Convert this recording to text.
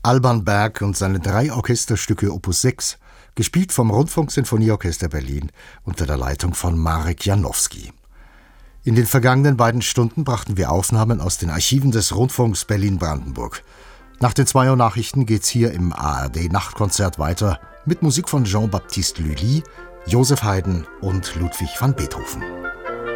Alban Berg und seine 3 Orchesterstücke Opus 6, gespielt vom Rundfunksinfonieorchester Berlin unter der Leitung von Marek Janowski. In den vergangenen beiden Stunden brachten wir Aufnahmen aus den Archiven des Rundfunks Berlin-Brandenburg. Nach den 2 Uhr Nachrichten geht's hier im ARD-Nachtkonzert weiter mit Musik von Jean-Baptiste Lully, Joseph Haydn und Ludwig van Beethoven.